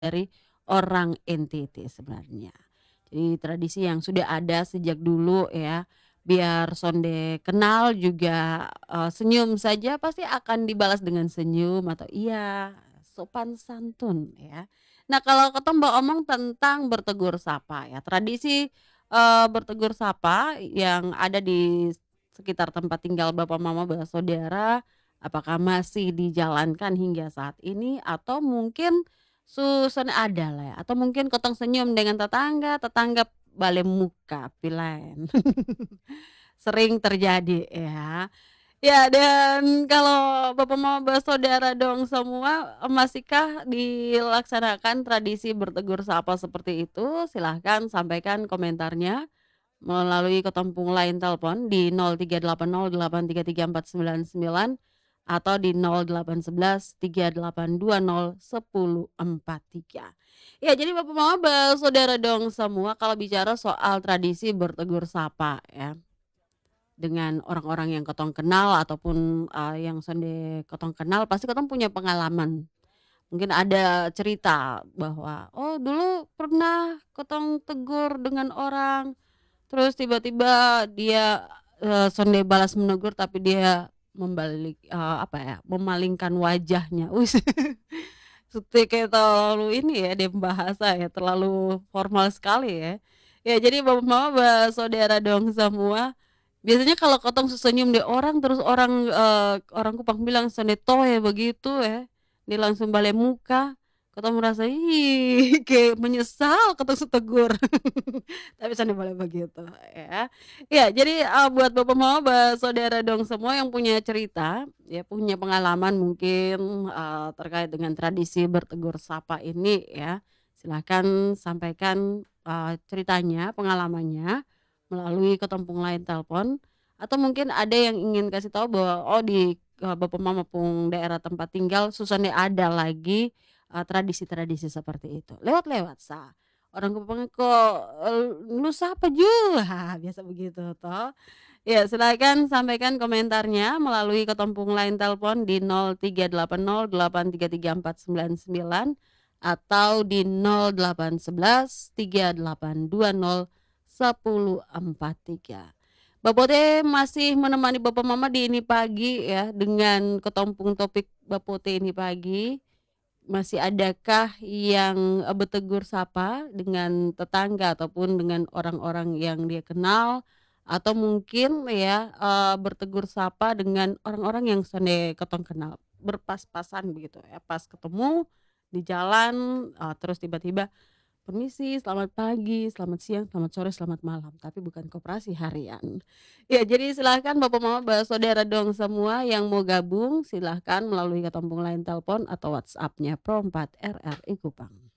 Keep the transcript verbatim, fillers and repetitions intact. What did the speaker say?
Dari orang N T T sebenarnya. Jadi tradisi yang sudah ada sejak dulu ya, biar sonde kenal juga, eee, senyum saja pasti akan dibalas dengan senyum atau iya, sopan santun ya. Nah kalau ketemu mau omong tentang bertegur sapa ya, tradisi, eee, bertegur sapa yang ada di sekitar tempat tinggal bapak mama bersaudara, apakah masih dijalankan hingga saat ini atau mungkin susun ada lah ya, atau mungkin potong senyum dengan tetangga, tetangga bale muka pilen. Sering terjadi ya. Ya dan kalau bapak mama bersaudara dong semua, eee, masihkah dilaksanakan tradisi bertegur sapa seperti itu? Silahkan sampaikan komentarnya melalui ketempung line telepon di nol tiga delapan nol delapan tiga tiga empat sembilan sembilan atau di nol delapan satu satu tiga delapan dua nol sepuluh empat tiga. Ya jadi bapak mama bersaudara dong semua kalau bicara soal tradisi bertegur sapa ya, dengan orang-orang yang kotong kenal ataupun, eee, yang sonde kotong kenal pasti katong punya pengalaman. Mungkin ada cerita bahwa, "Oh dulu pernah kotong tegur dengan orang, terus tiba-tiba dia, eee, sonde balas menegur tapi dia membalik eee, apa ya, memalingkan wajahnya." Wis Seperti kayak terlalu ini ya, dem bahasa ya, terlalu formal sekali ya. Ya jadi bapak mama bersaudara dong semua, biasanya kalau kotong su senyum di orang terus orang, eee, orang Kupang bilang, "Sonde toe begitu ya," dia langsung bale muka, kotong merasa, "Ih," kayak menyesal kotong su tegur. Tapi sonde boleh begitu ya. Ya jadi, eee, buat bapak mama bersaudara dong semua yang punya cerita, ya punya pengalaman mungkin, eee, terkait dengan tradisi bertegur sapa ini ya, silahkan sampaikan, eee, ceritanya, pengalamannya melalui ketempung line telepon, atau mungkin ada yang ingin kasih tahu bahwa, oh di, eee, bapak mama pung daerah tempat tinggal su sonde ada lagi, eee, tradisi-tradisi seperti itu. Lewat-lewat sa, orang Kupang kok, eee, "Lu sapa Ju?" Ha, biasa begitu toh. Ya silakan sampaikan komentarnya melalui ketempung line telepon di nol tiga delapan nol delapan tiga tiga empat sembilan sembilan atau di nol delapan satu satu tiga delapan dua nol sepuluh empat tiga. Bapote masih menemani bapak mama di ini pagi ya, dengan ketempung topik Bapote ini pagi. Masih adakah yang, eee, bertegur sapa dengan tetangga ataupun dengan orang-orang yang dia kenal, atau mungkin ya, eee, bertegur sapa dengan orang-orang yang sonde kotong kenal, berpas-pasan begitu ya, pas ketemu di jalan, eee, terus tiba-tiba, "Permisi, selamat pagi, selamat siang, selamat sore, selamat malam," tapi bukan koperasi harian. Ya jadi silahkan bapak mama bersaudara dong semua yang mau gabung silahkan melalui ketempung line telepon atau WhatsApp-nya Pro empat R R I Kupang.